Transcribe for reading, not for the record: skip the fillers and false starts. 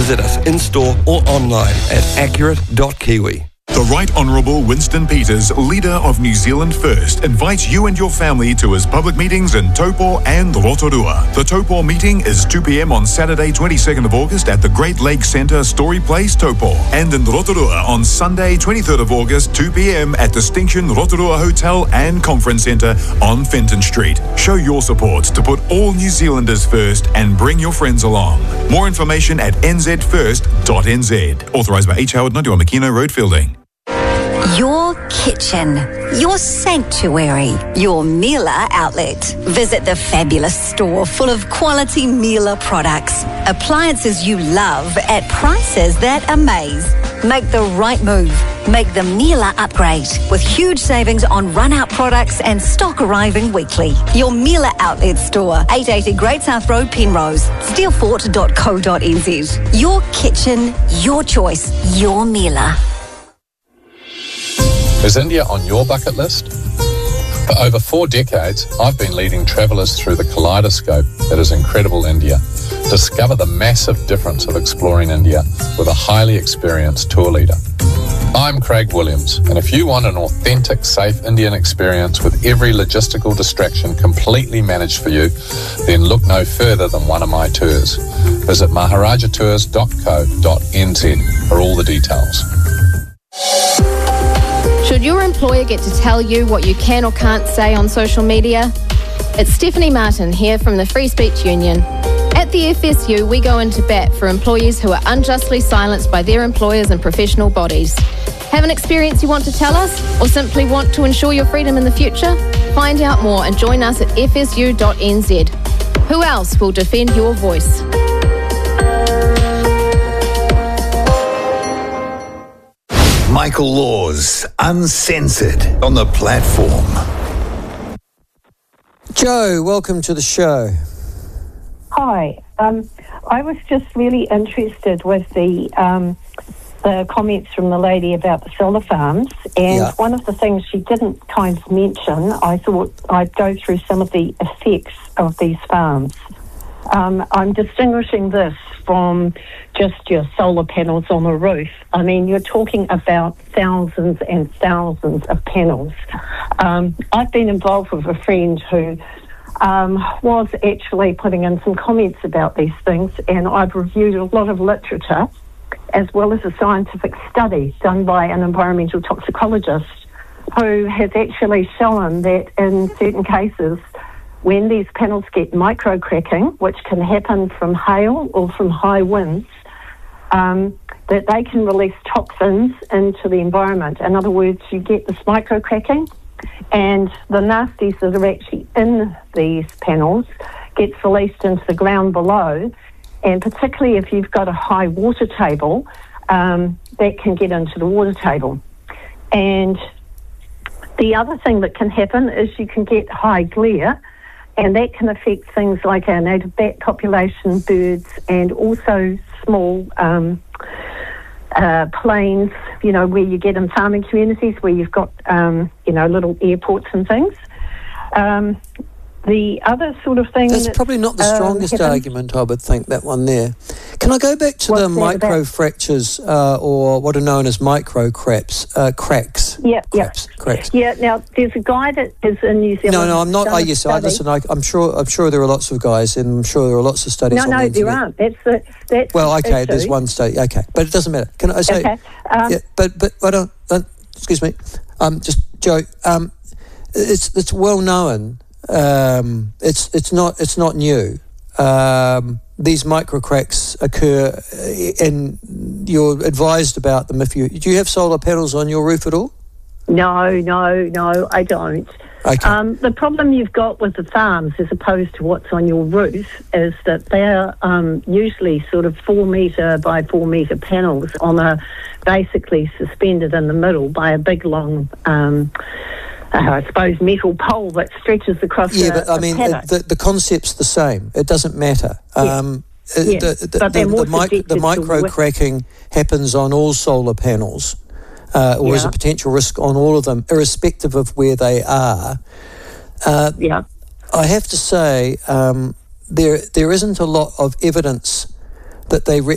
Visit us in-store or online at accurate.kiwi. The Right Honourable Winston Peters, leader of New Zealand First, invites you and your family to his public meetings in Taupo and Rotorua. The Taupo meeting is 2 p.m. on Saturday, 22nd of August at the Great Lakes Centre, Story Place, Taupo. And in Rotorua on Sunday, 23rd of August, 2 p.m. at Distinction Rotorua Hotel and Conference Centre on Fenton Street. Show your support to put all New Zealanders first and bring your friends along. More information at nzfirst.nz. Authorised by H. Howard, 91 Makino Road, Fielding. Your kitchen, your sanctuary, your Miele outlet. Visit the fabulous store full of quality Miele products. Appliances you love at prices that amaze. Make the right move. Make the Miele upgrade with huge savings on run-out products and stock arriving weekly. Your Miele outlet store, 880 Great South Road, Penrose, steelfort.co.nz. Your kitchen, your choice, your Miele. Is India on your bucket list? For over 4 decades, I've been leading travellers through the kaleidoscope that is incredible India. Discover the massive difference of exploring India with a highly experienced tour leader. I'm Craig Williams, and if you want an authentic, safe Indian experience with every logistical distraction completely managed for you, then look no further than one of my tours. Visit maharajatours.co.nz for all the details. Should your employer get to tell you what you can or can't say on social media? It's Stephanie Martin here from the Free Speech Union. At the FSU, we go into bat for employees who are unjustly silenced by their employers and professional bodies. Have an experience you want to tell us, or simply want to ensure your freedom in the future? Find out more and join us at fsu.nz. Who else will defend your voice? Michael Laws, Uncensored, on the platform. Joe, welcome to the show. Hi. I was just really interested with the comments from the lady about the solar farms, and one of the things she didn't kind of mention, I thought I'd go through some of the effects of these farms. I'm distinguishing this from just your solar panels on the roof. I mean, you're talking about thousands and thousands of panels. I've been involved with a friend who was actually putting in some comments about these things, and I've reviewed a lot of literature as well as a scientific study done by an environmental toxicologist who has actually shown that in certain cases, when these panels get micro-cracking, which can happen from hail or from high winds, that they can release toxins into the environment. In other words, you get this micro-cracking, and the nasties that are actually in these panels gets released into the ground below, and particularly if you've got a high water table, that can get into the water table. And the other thing that can happen is you can get high glare, and that can affect things like our native bat population, birds, and also small planes, you know, where you get in farming communities where you've got, little airports and things. The other sort of thing... That's probably not the strongest argument, I would think, that one there. Can I go back to the micro-fractures, or what are known as micro-cracks? Cracks. Yeah, now, there's a guy that is in New Zealand... No, I'm not... I'm sure there are lots of guys, and I'm sure there are lots of studies on the internet. There aren't. That's well, okay, issue. There's one study. Okay, but it doesn't matter. Can I say... Okay. but I don't... excuse me. Just, Joe, it's well known... it's not new. These microcracks occur, and you're advised about them. Do you have solar panels on your roof at all? No, I don't. Okay. The problem you've got with the farms, as opposed to what's on your roof, is that they're usually sort of 4 metre by 4 metre panels basically suspended in the middle by a big long. I suppose metal pole that stretches across the but I mean, the concept's the same. It doesn't matter. The micro-cracking happens on all solar panels, or is a potential risk on all of them, irrespective of where they are. I have to say, there isn't a lot of evidence that they